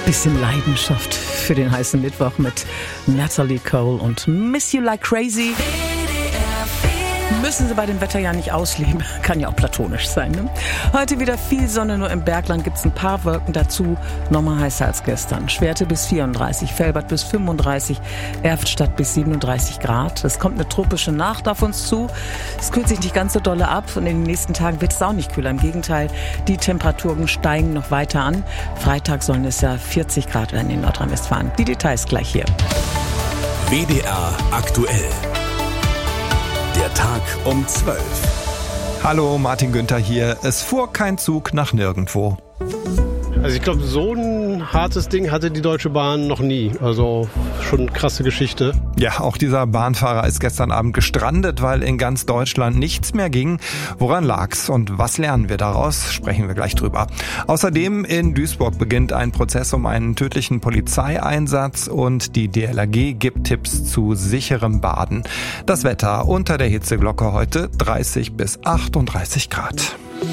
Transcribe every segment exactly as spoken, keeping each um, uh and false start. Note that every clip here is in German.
Bisschen Leidenschaft für den heißen Mittwoch mit Natalie Cole und Miss You Like Crazy. Müssen Sie bei dem Wetter ja nicht ausleben. Kann ja auch platonisch sein, ne? Heute wieder viel Sonne, nur im Bergland gibt's ein paar Wolken dazu. Nochmal heißer als gestern. Schwerte bis vierunddreißig, Velbert bis fünfunddreißig, Erftstadt bis siebenunddreißig Grad. Es kommt eine tropische Nacht auf uns zu. Es kühlt sich nicht ganz so dolle ab und in den nächsten Tagen wird es auch nicht kühler. Im Gegenteil, die Temperaturen steigen noch weiter an. Freitag sollen es ja vierzig Grad werden in Nordrhein-Westfalen. Die Details gleich hier. W D R aktuell. Der Tag um zwölf. Hallo, Martin Günther hier. Es fuhr kein Zug nach nirgendwo. Also ich glaube, so ein hartes Ding hatte die Deutsche Bahn noch nie. Also schon eine krasse Geschichte. Ja, auch dieser Bahnfahrer ist gestern Abend gestrandet, weil in ganz Deutschland nichts mehr ging. Woran lag's und was lernen wir daraus? Sprechen wir gleich drüber. Außerdem in Duisburg beginnt ein Prozess um einen tödlichen Polizeieinsatz und die D L R G gibt Tipps zu sicherem Baden. Das Wetter unter der Hitzeglocke heute dreißig bis achtunddreißig Grad.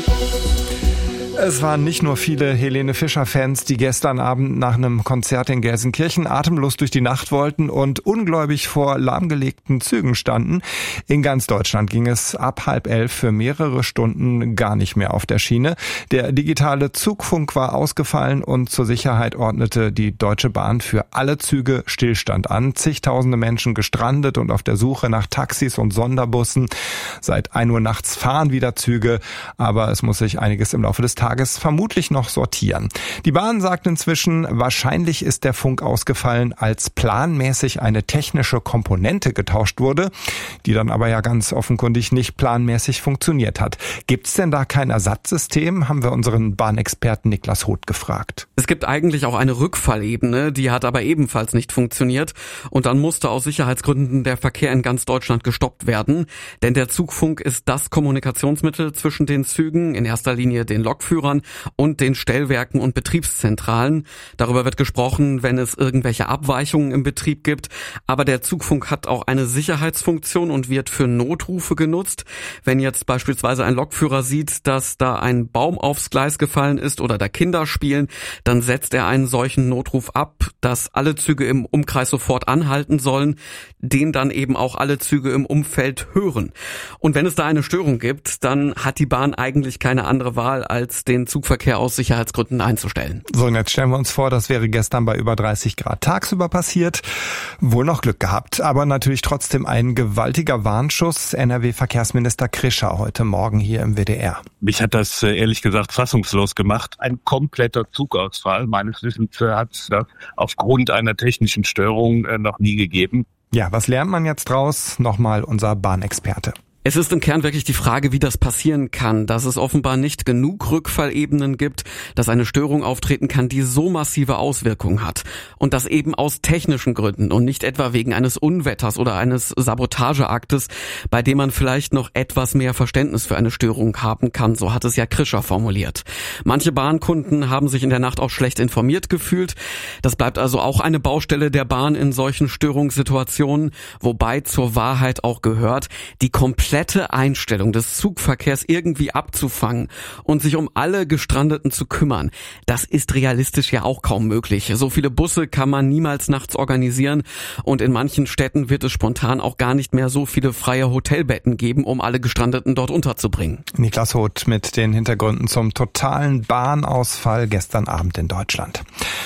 Es waren nicht nur viele Helene Fischer-Fans, die gestern Abend nach einem Konzert in Gelsenkirchen atemlos durch die Nacht wollten und ungläubig vor lahmgelegten Zügen standen. In ganz Deutschland ging es ab halb elf für mehrere Stunden gar nicht mehr auf der Schiene. Der digitale Zugfunk war ausgefallen und zur Sicherheit ordnete die Deutsche Bahn für alle Züge Stillstand an. Zigtausende Menschen gestrandet und auf der Suche nach Taxis und Sonderbussen. Seit ein Uhr nachts fahren wieder Züge, aber es muss sich einiges im Laufe des Tages vermutlich noch sortieren. Die Bahn sagt inzwischen, wahrscheinlich ist der Funk ausgefallen, als planmäßig eine technische Komponente getauscht wurde, die dann aber ja ganz offenkundig nicht planmäßig funktioniert hat. Gibt's denn da kein Ersatzsystem? Haben wir unseren Bahnexperten Niklas Hoth gefragt. Es gibt eigentlich auch eine Rückfallebene, die hat aber ebenfalls nicht funktioniert und dann musste aus Sicherheitsgründen der Verkehr in ganz Deutschland gestoppt werden, denn der Zugfunk ist das Kommunikationsmittel zwischen den Zügen, in erster Linie den Lokführern und den Stellwerken und Betriebszentralen. Darüber wird gesprochen, wenn es irgendwelche Abweichungen im Betrieb gibt. Aber der Zugfunk hat auch eine Sicherheitsfunktion und wird für Notrufe genutzt. Wenn jetzt beispielsweise ein Lokführer sieht, dass da ein Baum aufs Gleis gefallen ist oder da Kinder spielen, dann setzt er einen solchen Notruf ab, dass alle Züge im Umkreis sofort anhalten sollen, den dann eben auch alle Züge im Umfeld hören. Und wenn es da eine Störung gibt, dann hat die Bahn eigentlich keine andere Wahl, als den Zugverkehr aus Sicherheitsgründen einzustellen. So, und jetzt stellen wir uns vor, das wäre gestern bei über dreißig Grad tagsüber passiert. Wohl noch Glück gehabt, aber natürlich trotzdem ein gewaltiger Warnschuss. N R W-Verkehrsminister Krischer heute Morgen hier im W D R. Mich hat das ehrlich gesagt fassungslos gemacht. Ein kompletter Zugausfall. Meines Wissens hat es das aufgrund einer technischen Störung noch nie gegeben. Ja, was lernt man jetzt draus? Nochmal unser Bahnexperte. Es ist im Kern wirklich die Frage, wie das passieren kann, dass es offenbar nicht genug Rückfallebenen gibt, dass eine Störung auftreten kann, die so massive Auswirkungen hat. Und das eben aus technischen Gründen und nicht etwa wegen eines Unwetters oder eines Sabotageaktes, bei dem man vielleicht noch etwas mehr Verständnis für eine Störung haben kann, so hat es ja Krischer formuliert. Manche Bahnkunden haben sich in der Nacht auch schlecht informiert gefühlt. Das bleibt also auch eine Baustelle der Bahn in solchen Störungssituationen, wobei zur Wahrheit auch gehört, die komplette Einstellung des Zugverkehrs irgendwie abzufangen und sich um alle Gestrandeten zu kümmern, das ist realistisch ja auch kaum möglich. So viele Busse kann man niemals nachts organisieren und in manchen Städten wird es spontan auch gar nicht mehr so viele freie Hotelbetten geben, um alle Gestrandeten dort unterzubringen. Niklas Hoth mit den Hintergründen zum totalen Bahnausfall gestern Abend in Deutschland.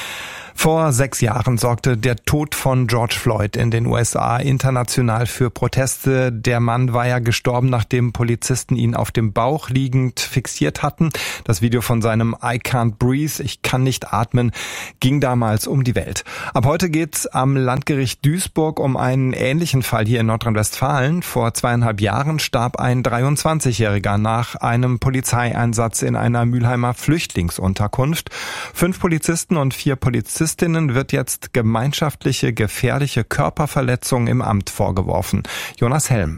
Vor sechs Jahren sorgte der Tod von George Floyd in den U S A international für Proteste. Der Mann war ja gestorben, nachdem Polizisten ihn auf dem Bauch liegend fixiert hatten. Das Video von seinem I Can't Breathe, ich kann nicht atmen, ging damals um die Welt. Ab heute geht's am Landgericht Duisburg um einen ähnlichen Fall hier in Nordrhein-Westfalen. Vor zweieinhalb Jahren starb ein dreiundzwanzigjähriger nach einem Polizeieinsatz in einer Mülheimer Flüchtlingsunterkunft. Fünf Polizisten und vier Polizisten wird jetzt gemeinschaftliche gefährliche Körperverletzung im Amt vorgeworfen. Jonas Helm.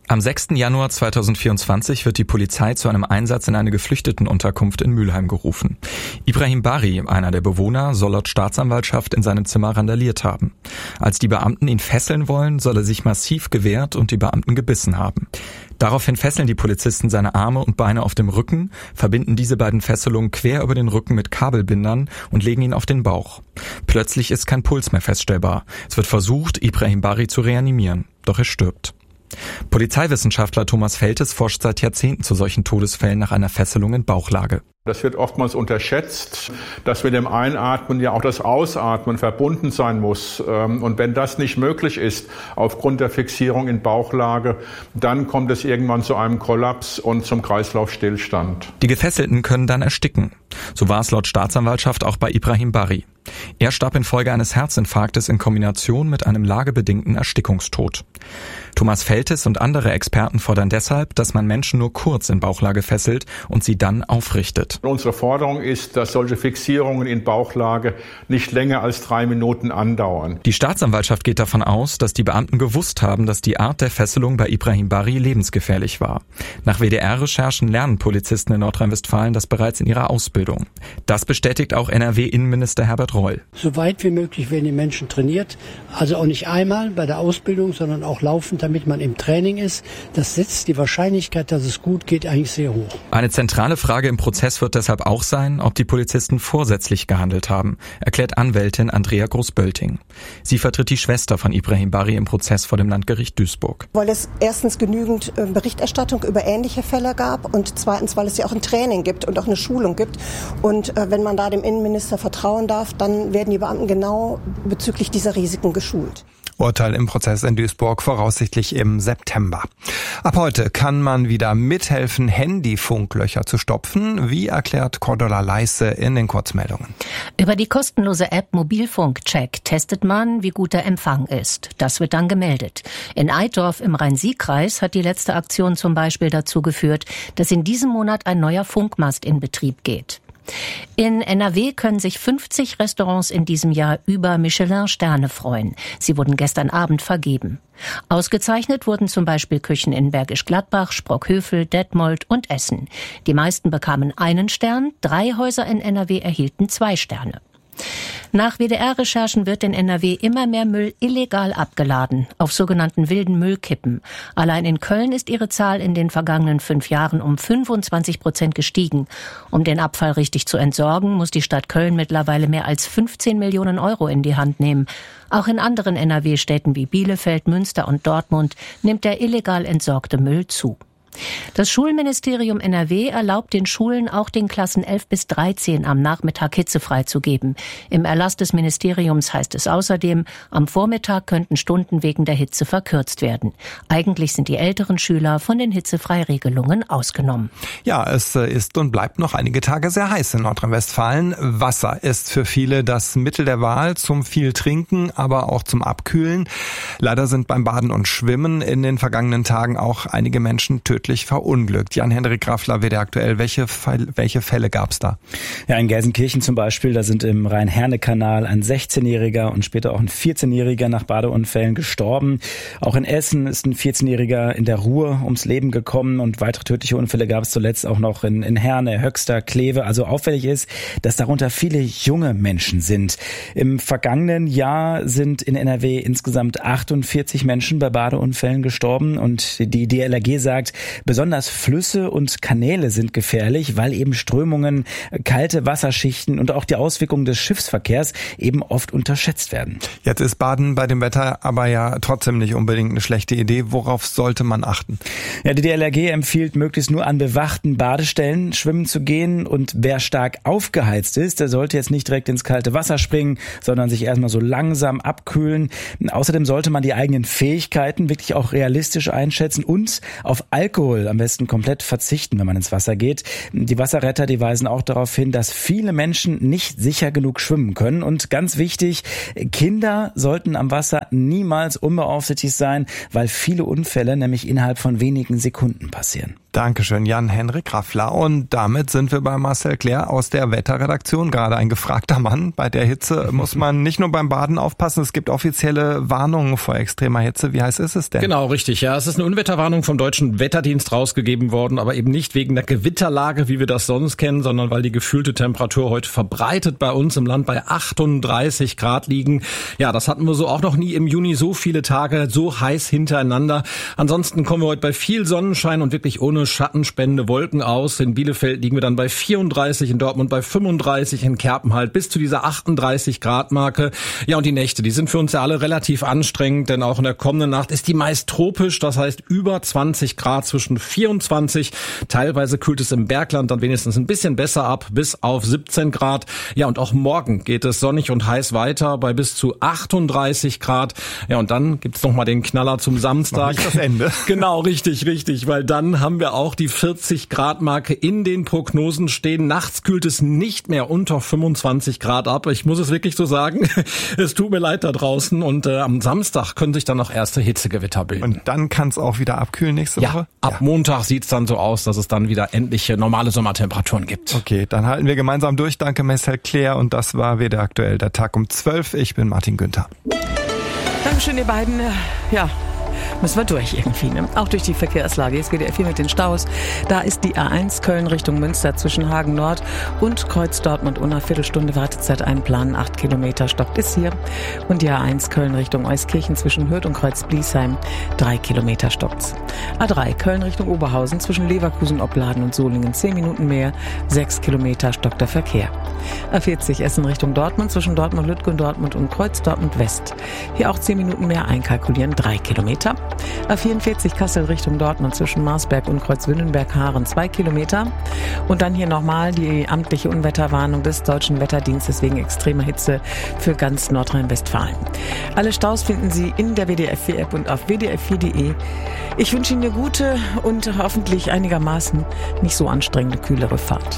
Am sechsten Januar zweitausendvierundzwanzig wird die Polizei zu einem Einsatz in eine Geflüchtetenunterkunft in Mülheim gerufen. Ibrahim Bari, einer der Bewohner, soll laut Staatsanwaltschaft in seinem Zimmer randaliert haben. Als die Beamten ihn fesseln wollen, soll er sich massiv gewehrt und die Beamten gebissen haben. Daraufhin fesseln die Polizisten seine Arme und Beine auf dem Rücken, verbinden diese beiden Fesselungen quer über den Rücken mit Kabelbindern und legen ihn auf den Bauch. Plötzlich ist kein Puls mehr feststellbar. Es wird versucht, Ibrahim Bari zu reanimieren, doch er stirbt. Polizeiwissenschaftler Thomas Feltes forscht seit Jahrzehnten zu solchen Todesfällen nach einer Fesselung in Bauchlage. Das wird oftmals unterschätzt, dass mit dem Einatmen ja auch das Ausatmen verbunden sein muss. Und wenn das nicht möglich ist, aufgrund der Fixierung in Bauchlage, dann kommt es irgendwann zu einem Kollaps und zum Kreislaufstillstand. Die Gefesselten können dann ersticken. So war es laut Staatsanwaltschaft auch bei Ibrahim Bari. Er starb infolge eines Herzinfarktes in Kombination mit einem lagebedingten Erstickungstod. Thomas Feltes und andere Experten fordern deshalb, dass man Menschen nur kurz in Bauchlage fesselt und sie dann aufrichtet. Unsere Forderung ist, dass solche Fixierungen in Bauchlage nicht länger als drei Minuten andauern. Die Staatsanwaltschaft geht davon aus, dass die Beamten gewusst haben, dass die Art der Fesselung bei Ibrahim Bari lebensgefährlich war. Nach W D R-Recherchen lernen Polizisten in Nordrhein-Westfalen das bereits in ihrer Ausbildung. Das bestätigt auch N R W-Innenminister Herbert Reul. So weit wie möglich werden die Menschen trainiert, also auch nicht einmal bei der Ausbildung, sondern auch laufend, damit man im Training ist. Das setzt die Wahrscheinlichkeit, dass es gut geht, eigentlich sehr hoch. Eine zentrale Frage im Prozess wird deshalb auch sein, ob die Polizisten vorsätzlich gehandelt haben, erklärt Anwältin Andrea Groß-Bölting. Sie vertritt die Schwester von Ibrahim Bari im Prozess vor dem Landgericht Duisburg. Weil es erstens genügend Berichterstattung über ähnliche Fälle gab und zweitens, weil es ja auch ein Training gibt und auch eine Schulung gibt. Und wenn man da dem Innenminister vertrauen darf, dann werden die Beamten genau bezüglich dieser Risiken geschult. Urteil im Prozess in Duisburg voraussichtlich im September. Ab heute kann man wieder mithelfen, Handyfunklöcher zu stopfen, wie erklärt Cordula Leisse in den Kurzmeldungen. Über die kostenlose App Mobilfunkcheck testet man, wie gut der Empfang ist. Das wird dann gemeldet. In Eitorf im Rhein-Sieg-Kreis hat die letzte Aktion zum Beispiel dazu geführt, dass in diesem Monat ein neuer Funkmast in Betrieb geht. In N R W können sich fünfzig Restaurants in diesem Jahr über Michelin-Sterne freuen. Sie wurden gestern Abend vergeben. Ausgezeichnet wurden zum Beispiel Küchen in Bergisch Gladbach, Sprockhövel, Detmold und Essen. Die meisten bekamen einen Stern, drei Häuser in N R W erhielten zwei Sterne. Nach W D R-Recherchen wird in N R W immer mehr Müll illegal abgeladen, auf sogenannten wilden Müllkippen. Allein in Köln ist ihre Zahl in den vergangenen fünf Jahren um fünfundzwanzig Prozent gestiegen. Um den Abfall richtig zu entsorgen, muss die Stadt Köln mittlerweile mehr als fünfzehn Millionen Euro in die Hand nehmen. Auch in anderen N R W-Städten wie Bielefeld, Münster und Dortmund nimmt der illegal entsorgte Müll zu. Das Schulministerium N R W erlaubt den Schulen auch den Klassen elf bis dreizehn am Nachmittag hitzefrei zu geben. Im Erlass des Ministeriums heißt es außerdem, am Vormittag könnten Stunden wegen der Hitze verkürzt werden. Eigentlich sind die älteren Schüler von den Hitzefreiregelungen ausgenommen. Ja, es ist und bleibt noch einige Tage sehr heiß in Nordrhein-Westfalen. Wasser ist für viele das Mittel der Wahl zum viel Trinken, aber auch zum Abkühlen. Leider sind beim Baden und Schwimmen in den vergangenen Tagen auch einige Menschen tödlich verunglückt. Jan-Henrik Graffler, W D R aktuell. Welche, welche Fälle gab es da? Ja, in Gelsenkirchen zum Beispiel, da sind im Rhein-Herne-Kanal ein sechzehnjähriger und später auch ein vierzehnjähriger nach Badeunfällen gestorben. Auch in Essen ist ein vierzehnjähriger in der Ruhr ums Leben gekommen und weitere tödliche Unfälle gab es zuletzt auch noch in, in Herne, Höxter, Kleve. Also auffällig ist, dass darunter viele junge Menschen sind. Im vergangenen Jahr sind in N R W insgesamt achtundvierzig Menschen bei Badeunfällen gestorben und die D L R G sagt, besonders Flüsse und Kanäle sind gefährlich, weil eben Strömungen, kalte Wasserschichten und auch die Auswirkungen des Schiffsverkehrs eben oft unterschätzt werden. Jetzt ist Baden bei dem Wetter aber ja trotzdem nicht unbedingt eine schlechte Idee. Worauf sollte man achten? Ja, die D L R G empfiehlt, möglichst nur an bewachten Badestellen schwimmen zu gehen und wer stark aufgeheizt ist, der sollte jetzt nicht direkt ins kalte Wasser springen, sondern sich erstmal so langsam abkühlen. Außerdem sollte man die eigenen Fähigkeiten wirklich auch realistisch einschätzen und auf Alkohol am besten komplett verzichten, wenn man ins Wasser geht. Die Wasserretter, die weisen auch darauf hin, dass viele Menschen nicht sicher genug schwimmen können. Und ganz wichtig, Kinder sollten am Wasser niemals unbeaufsichtigt sein, weil viele Unfälle nämlich innerhalb von wenigen Sekunden passieren. Dankeschön, Jan-Henrik Raffler. Und damit sind wir bei Marcel Clair aus der Wetterredaktion. Gerade ein gefragter Mann. Bei der Hitze muss man nicht nur beim Baden aufpassen, es gibt offizielle Warnungen vor extremer Hitze. Wie heiß ist es denn? Genau, richtig. Ja, es ist eine Unwetterwarnung vom Deutschen Wetterdienst rausgegeben worden, aber eben nicht wegen der Gewitterlage, wie wir das sonst kennen, sondern weil die gefühlte Temperatur heute verbreitet bei uns im Land bei achtunddreißig Grad liegen. Ja, das hatten wir so auch noch nie im Juni, so viele Tage so heiß hintereinander. Ansonsten kommen wir heute bei viel Sonnenschein und wirklich ohne schattenspendende Wolken aus. In Bielefeld liegen wir dann bei vierunddreißig, in Dortmund bei fünfunddreißig, in Kerpen halt bis zu dieser achtunddreißig Grad Marke. Ja, und die Nächte, die sind für uns ja alle relativ anstrengend, denn auch in der kommenden Nacht ist die meist tropisch, das heißt über zwanzig Grad, zwischen vierundzwanzig, teilweise kühlt es im Bergland dann wenigstens ein bisschen besser ab, bis auf siebzehn Grad. Ja, und auch morgen geht es sonnig und heiß weiter bei bis zu achtunddreißig Grad. Ja, und dann gibt's noch mal den Knaller zum Samstag. Noch nicht das Ende. Genau, richtig, richtig, weil dann haben wir auch die vierzig Grad Marke in den Prognosen stehen. Nachts kühlt es nicht mehr unter fünfundzwanzig Grad ab. Ich muss es wirklich so sagen. Es tut mir leid da draußen. Und äh, am Samstag können sich dann noch erste Hitzegewitter bilden. Und dann kann es auch wieder abkühlen nächste ja, Woche? Ab ja, ab Montag sieht's dann so aus, dass es dann wieder endlich normale Sommertemperaturen gibt. Okay, dann halten wir gemeinsam durch. Danke, Marcel Clair. Und das war wieder aktuell der Tag um zwölf. Ich bin Martin Günther. Dankeschön, ihr beiden. Ja. Müssen wir durch irgendwie, ne? Auch durch die Verkehrslage. Jetzt geht der viel mit den Staus. Da ist die A eins Köln Richtung Münster zwischen Hagen Nord und Kreuz Dortmund. Ohne eine Viertelstunde Wartezeit einplanen. Acht Kilometer stockt es hier. Und die A eins Köln Richtung Euskirchen zwischen Hürth und Kreuz Bliesheim. Drei Kilometer stockt's. A drei Köln Richtung Oberhausen zwischen Leverkusen, Opladen und Solingen. Zehn Minuten mehr. Sechs Kilometer stockt der Verkehr. A vierzig Essen Richtung Dortmund zwischen Dortmund, Lüttgen, Dortmund und Kreuz Dortmund West. Hier auch zehn Minuten mehr einkalkulieren. Drei Kilometer. A vierundvierzig Kassel Richtung Dortmund zwischen Marsberg und Kreuzwünnenberg-Haaren zwei Kilometer. Und dann hier nochmal die amtliche Unwetterwarnung des Deutschen Wetterdienstes wegen extremer Hitze für ganz Nordrhein-Westfalen. Alle Staus finden Sie in der W D R vier App und auf w d r vier punkt d e. Ich wünsche Ihnen eine gute und hoffentlich einigermaßen nicht so anstrengende, kühlere Fahrt.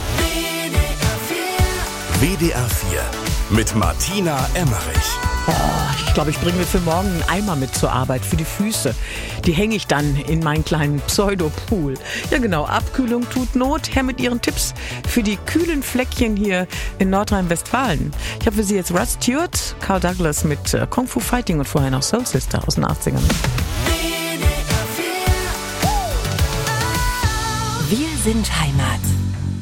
W D R vier mit Martina Emmerich. Oh, ich glaube, ich bringe mir für morgen einen Eimer mit zur Arbeit für die Füße. Die hänge ich dann in meinen kleinen Pseudopool. Ja genau, Abkühlung tut Not. Her mit Ihren Tipps für die kühlen Fleckchen hier in Nordrhein-Westfalen. Ich habe für Sie jetzt Rod Stewart, Carl Douglas mit äh, Kung Fu Fighting und vorher noch Soul Sister aus den achtzigern. Wir sind Heimat.